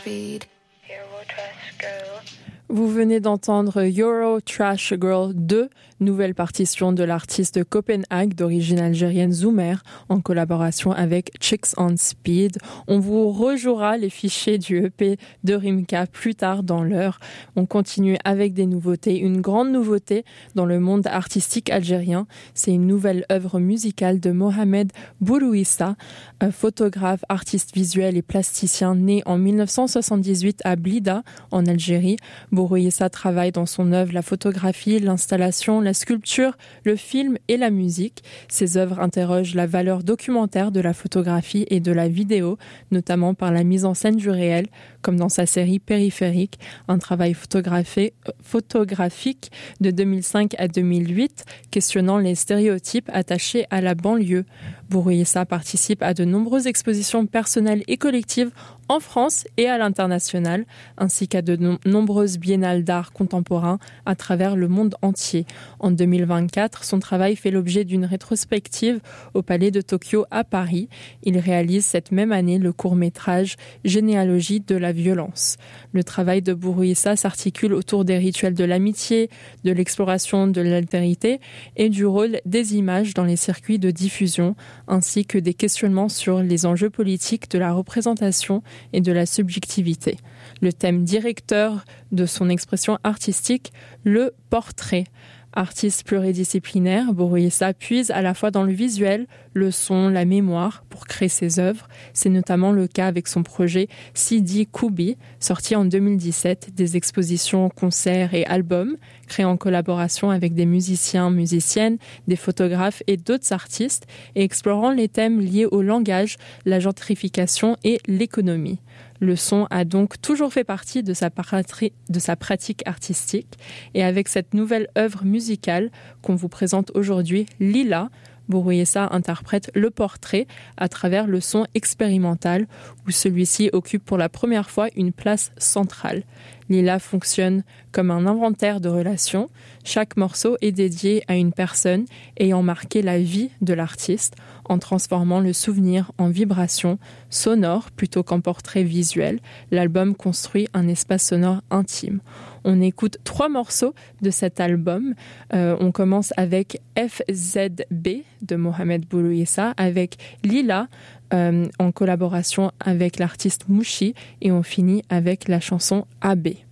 Vous venez d'entendre Euro Trash Girl 2, nouvelle partition de l'artiste de Copenhague d'origine algérienne Zoumer, en collaboration avec Chicks on Speed. On vous rejouera les fichiers du EP de Rimka plus tard dans l'heure. On continue avec des nouveautés. Une grande nouveauté dans le monde artistique algérien, c'est une nouvelle œuvre musicale de Mohamed Bourouissa, un photographe, artiste visuel et plasticien né en 1978 à Blida, en Algérie. Bourouissa travaille dans son œuvre la photographie, l'installation, la sculpture, le film et la musique. Ses œuvres interrogent la valeur documentaire de la photographie et de la vidéo, notamment par la mise en scène du réel, comme dans sa série Périphérique, un travail photographique de 2005 à 2008, questionnant les stéréotypes attachés à la banlieue. Bourouissa participe à de nombreuses expositions personnelles et collectives en France et à l'international, ainsi qu'à de nombreuses biennales d'art contemporain à travers le monde entier. En 2024, son travail fait l'objet d'une rétrospective au Palais de Tokyo à Paris. Il réalise cette même année le court-métrage Généalogie de la violence. Le travail de Bourouissa s'articule autour des rituels de l'amitié, de l'exploration de l'altérité et du rôle des images dans les circuits de diffusion, ainsi que des questionnements sur les enjeux politiques de la représentation et de la subjectivité. Le thème directeur de son expression artistique, le portrait. Artiste pluridisciplinaire, Bourouissa puise à la fois dans le visuel, le son, la mémoire pour créer ses œuvres. C'est notamment le cas avec son projet Sidi Koubi, sorti en 2017, des expositions, concerts et albums, créés en collaboration avec des musiciens, musiciennes, des photographes et d'autres artistes, et explorant les thèmes liés au langage, la gentrification et l'économie. Le son a donc toujours fait partie de sa pratique artistique. Et avec cette nouvelle œuvre musicale qu'on vous présente aujourd'hui, Lila, Bourouissa interprète le portrait à travers le son expérimental où celui-ci occupe pour la première fois une place centrale. Lila fonctionne comme un inventaire de relations. Chaque morceau est dédié à une personne ayant marqué la vie de l'artiste en transformant le souvenir en vibration sonore plutôt qu'en portrait visuel. L'album construit un espace sonore intime. On écoute 3 morceaux de cet album. On commence avec FZB de Mohamed Bourouissa, avec Lila en collaboration avec l'artiste Mouchi et on finit avec la chanson AB.